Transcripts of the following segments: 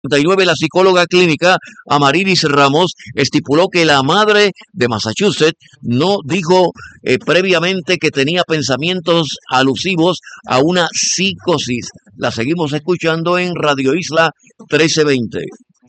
19, la psicóloga clínica Amarilis Ramos estipuló que la madre de Massachusetts no dijo previamente que tenía pensamientos alusivos a una psicosis. La seguimos escuchando en Radio Isla 1320.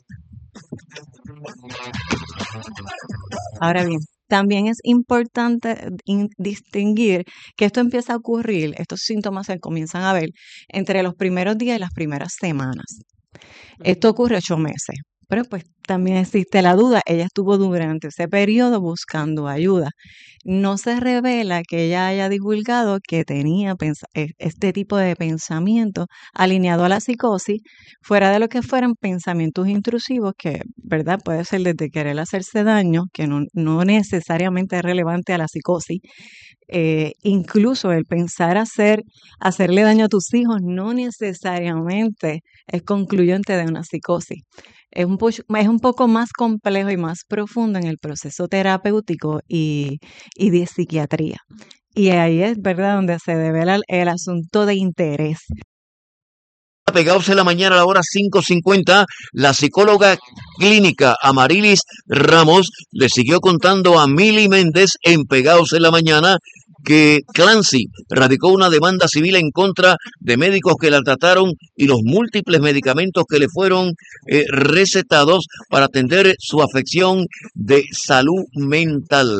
Ahora bien, también es importante distinguir que esto empieza a ocurrir, estos síntomas se comienzan a ver entre los primeros días y las primeras semanas. Esto ocurre 8 meses, pero pues también existe la duda. Ella estuvo durante ese periodo buscando ayuda. No se revela que ella haya divulgado que tenía este tipo de pensamiento alineado a la psicosis, fuera de lo que fueran pensamientos intrusivos que, ¿verdad? Puede ser desde querer hacerse daño, que no necesariamente es relevante a la psicosis. Incluso el pensar hacerle daño a tus hijos no necesariamente es concluyente de una psicosis. Es un poco más complejo y más profundo en el proceso terapéutico y de psiquiatría. Y ahí es, ¿verdad?, donde se devela el asunto de interés. Pegados en la mañana a la hora 5:50, la psicóloga clínica Amarilis Ramos le siguió contando a Mili Méndez en Pegados en la mañana que Clancy radicó una demanda civil en contra de médicos que la trataron y los múltiples medicamentos que le fueron recetados para atender su afección de salud mental.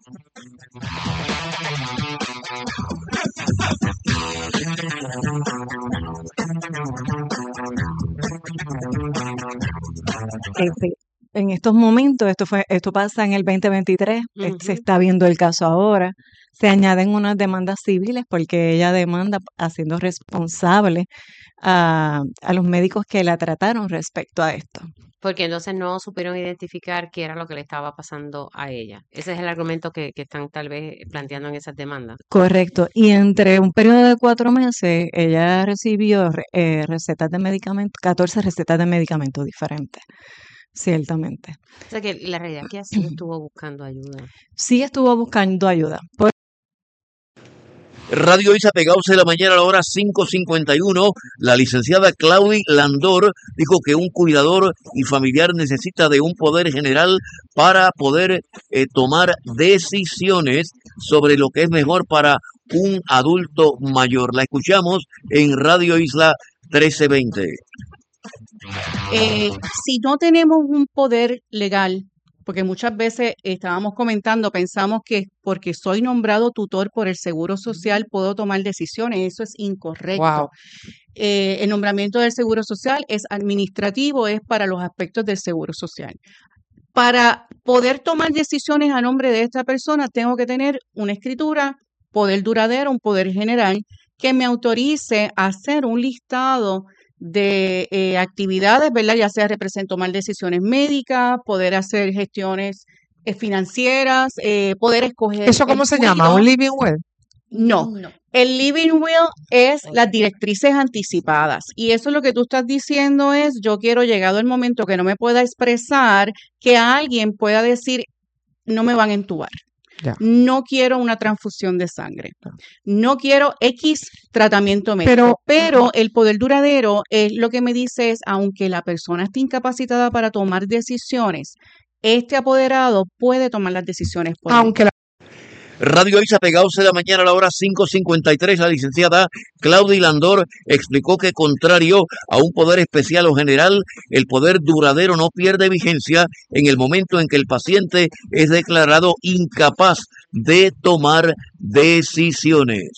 En estos momentos, esto pasa en el 2023, se está viendo el caso ahora, se añaden unas demandas civiles porque ella demanda haciendo responsable a los médicos que la trataron respecto a esto. Porque entonces no supieron identificar qué era lo que le estaba pasando a ella. Ese es el argumento que están tal vez planteando en esas demandas. Correcto. Y entre un periodo de 4 meses, ella recibió recetas de medicamentos, 14 recetas de medicamentos diferentes. Ciertamente. O sea que la realidad es que sí estuvo buscando ayuda. Sí estuvo buscando ayuda. Radio Isa Pegados en la mañana a la hora 5:51, la licenciada Claudia Landor dijo que un cuidador y familiar necesita de un poder general para poder tomar decisiones sobre lo que es mejor para un adulto mayor. La escuchamos en Radio Isla 1320. Si no tenemos un poder legal, porque muchas veces estábamos comentando, pensamos que porque soy nombrado tutor por el Seguro Social puedo tomar decisiones. Eso es incorrecto. Wow. El nombramiento del Seguro Social es administrativo, es para los aspectos del Seguro Social. Para poder tomar decisiones a nombre de esta persona, tengo que tener una escritura, poder duradero, un poder general, que me autorice a hacer un listado de actividades, ¿verdad? Ya sea tomar decisiones médicas, poder hacer gestiones financieras, poder escoger. ¿Eso cómo se llama? ¿Un living will? No. El living will es las directrices anticipadas. Y eso es lo que tú estás diciendo es, yo quiero, llegado el momento que no me pueda expresar, que alguien pueda decir, no me van a entubar. Ya. No quiero una transfusión de sangre. No quiero X tratamiento médico. Pero el poder duradero es lo que me dice es, aunque la persona esté incapacitada para tomar decisiones, este apoderado puede tomar las decisiones por él. Radio Isa Pegados en la mañana a la hora 5:53, la licenciada Claudia Landor explicó que contrario a un poder especial o general, el poder duradero no pierde vigencia en el momento en que el paciente es declarado incapaz de tomar decisiones.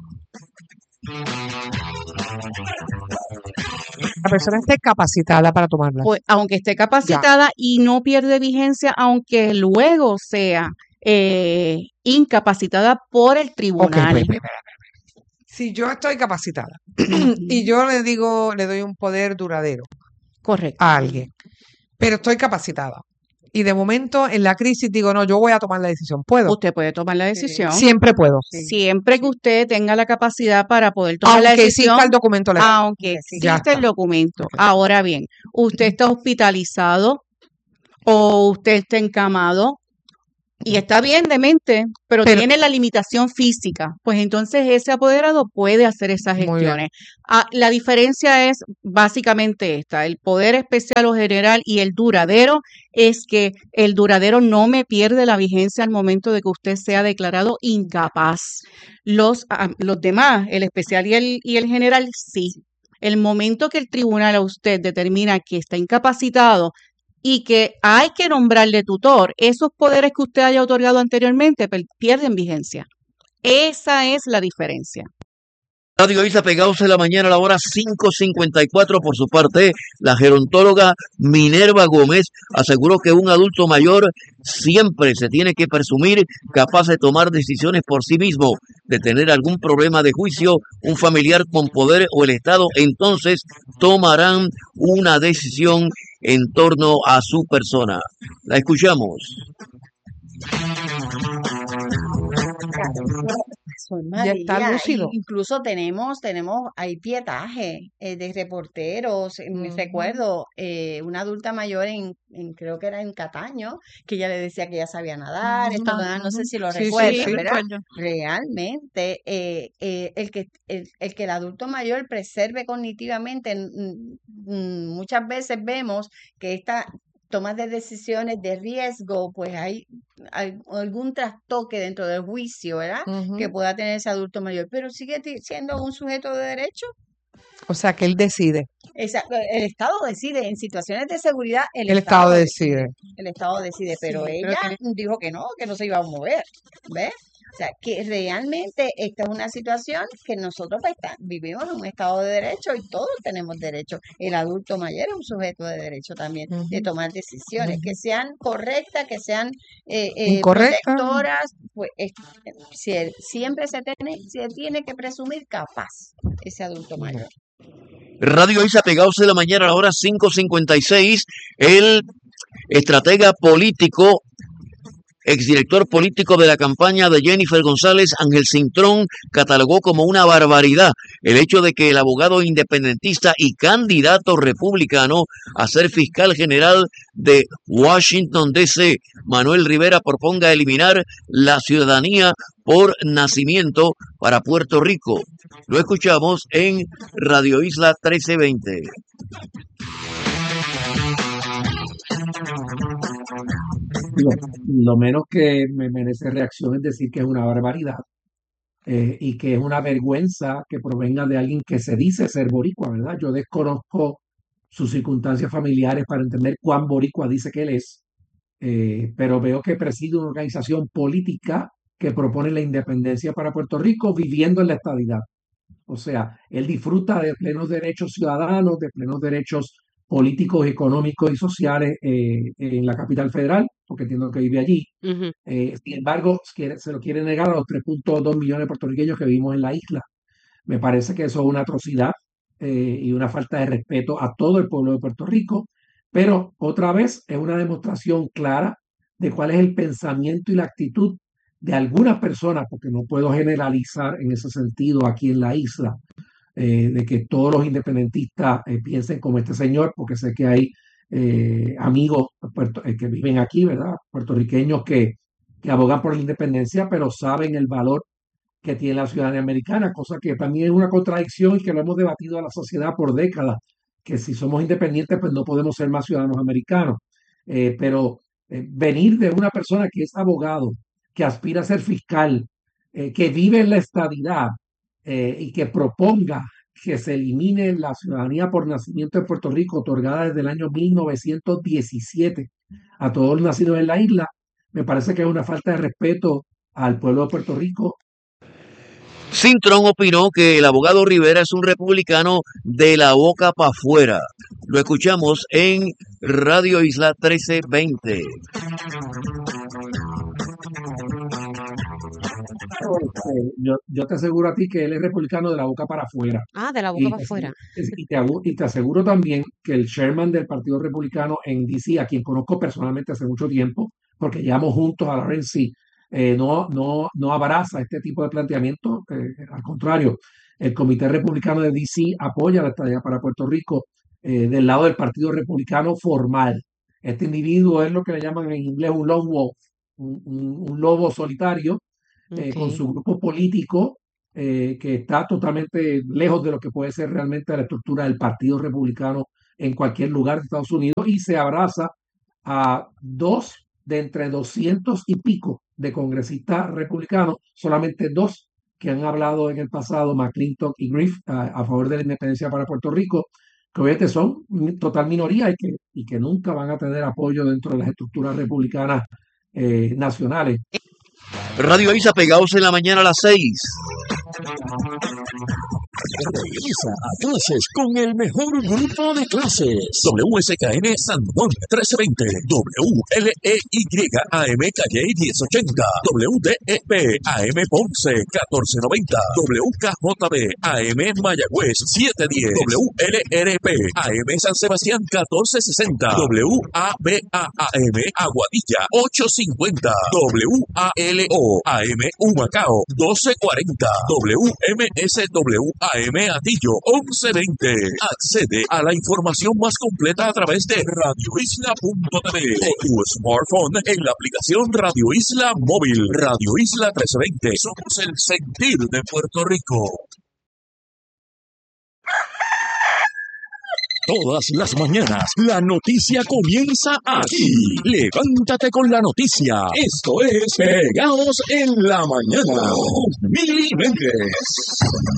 La persona esté capacitada para tomarla. Pues, aunque esté capacitada y no pierde vigencia, aunque luego sea incapacitada por el tribunal. Okay, si yo estoy capacitada y yo le doy un poder duradero, correcto, a alguien, pero estoy capacitada y de momento en la crisis digo, no, yo voy a tomar la decisión, ¿puedo? Usted puede tomar la decisión. Siempre puedo. Siempre que usted tenga la capacidad para poder tomar la decisión. Aunque exista el documento legal. Aunque exista el documento. Okay. Ahora bien, usted está hospitalizado o usted está encamado y está bien de mente, pero Pero- tiene la limitación física, pues entonces ese apoderado puede hacer esas Muy bien. gestiones. La diferencia es básicamente esta: el poder especial o general y el duradero es que el duradero no me pierde la vigencia al momento de que usted sea declarado incapaz. Los demás, el especial y el general, sí. El momento que el tribunal a usted determina que está incapacitado y que hay que nombrarle tutor, esos poderes que usted haya otorgado anteriormente pierden vigencia. Esa es la diferencia. Radio Isla Pegados en la mañana a la hora 5:54. Por su parte, la gerontóloga Minerva Gómez aseguró que un adulto mayor siempre se tiene que presumir capaz de tomar decisiones por sí mismo, de tener algún problema de juicio, un familiar con poder o el Estado, entonces tomarán una decisión en torno a su persona. La escuchamos. Soy Ya está María, lúcido. incluso hay pietaje de reporteros. Me Ujú. recuerdo una adulta mayor creo que era en Cataño, que ella le decía que ella sabía nadar, esto, ¿verdad? No sé si lo Sí, sí, recuerdan, sí. ¿verdad? Realmente, el que el adulto mayor preserve cognitivamente, muchas veces vemos que esta tomas de decisiones de riesgo, pues hay algún trastoque dentro del juicio, ¿verdad? Que Ujú. pueda tener ese adulto mayor, pero sigue siendo un sujeto de derecho. O sea, que él decide. El Estado decide, en situaciones de seguridad, El Estado decide. el Estado decide, pero Sí, pero ella tiene- dijo que no se iba a mover, ¿ves? O sea, que realmente esta es una situación que nosotros pues, vivimos en un Estado de derecho y todos tenemos derecho. El adulto mayor es un sujeto de derecho también de Ujú. tomar decisiones, que sean correctas, que sean Incorrecta. protectoras, pues siempre se tiene que presumir capaz ese adulto mayor. Radio Isa Pegados en la mañana a la hora 5:56. El estratega político, exdirector político de la campaña de Jennifer González, Ángel Cintrón, catalogó como una barbaridad el hecho de que el abogado independentista y candidato republicano a ser fiscal general de Washington, D.C., Manuel Rivera, proponga eliminar la ciudadanía por nacimiento para Puerto Rico. Lo escuchamos en Radio Isla 1320. Lo menos que me merece reacción es decir que es una barbaridad y que es una vergüenza que provenga de alguien que se dice ser boricua, ¿verdad? Yo desconozco sus circunstancias familiares para entender cuán boricua dice que él es, pero veo que preside una organización política que propone la independencia para Puerto Rico viviendo en la estadidad. O sea, él disfruta de plenos derechos ciudadanos, de plenos derechos políticos, económicos y sociales en la capital federal, porque entiendo que vive allí. Ujú. Sin embargo, se lo quiere negar a los 3.2 millones de puertorriqueños que vivimos en la isla. Me parece que eso es una atrocidad y una falta de respeto a todo el pueblo de Puerto Rico, pero otra vez es una demostración clara de cuál es el pensamiento y la actitud de algunas personas, porque no puedo generalizar en ese sentido aquí en la isla, de que todos los independentistas piensen como este señor, porque sé que hay amigos que viven aquí, ¿verdad? Puertorriqueños que abogan por la independencia, pero saben el valor que tiene la ciudadanía americana, cosa que también es una contradicción y que lo hemos debatido a la sociedad por décadas, que si somos independientes, pues no podemos ser más ciudadanos americanos. Pero venir de una persona que es abogado, que aspira a ser fiscal, que vive en la estadidad y que proponga que se elimine la ciudadanía por nacimiento de Puerto Rico, otorgada desde el año 1917 a todos los nacidos en la isla, me parece que es una falta de respeto al pueblo de Puerto Rico. Cintrón opinó que el abogado Rivera es un republicano de la boca para afuera. Lo escuchamos en Radio Isla 1320. Yo te aseguro a ti que él es republicano de la boca para afuera. Ah, de la boca Y para te, afuera. y te aseguro también que el chairman del Partido Republicano en DC, a quien conozco personalmente hace mucho tiempo, porque llevamos juntos a la RNC, no abraza este tipo de planteamiento. Al contrario, el Comité Republicano de DC apoya la estadía para Puerto Rico del lado del Partido Republicano formal. Este individuo es lo que le llaman en inglés un lone wolf, un lobo solitario con Ok. su grupo político que está totalmente lejos de lo que puede ser realmente la estructura del Partido Republicano en cualquier lugar de Estados Unidos y se abraza a dos de entre 200 y pico de congresistas republicanos, solamente dos que han hablado en el pasado, McClintock y Griff, a favor de la independencia para Puerto Rico, que obviamente son total minoría y que nunca van a tener apoyo dentro de las estructuras republicanas nacionales. Radio Isla Pegados en la mañana a las 6. Regresa a clases con el mejor grupo de clases. WSKN San Juan 1320, WLEY AM Calle 1080, WDEP AM Ponce 1490, WKJB AM Mayagüez 710, WLRP AM San Sebastián 1460, WABA-AM Aguadilla 850, WALO AM Humacao 1240, WMSW-AM Atillo 1120. Accede a la información más completa a través de radioisla.tv o tu smartphone en la aplicación Radio Isla Móvil. Radio Isla 1320. Somos el sentir de Puerto Rico. Todas las mañanas, la noticia comienza aquí. Levántate con la noticia. Esto es Pegados en la Mañana. Mili Méndez.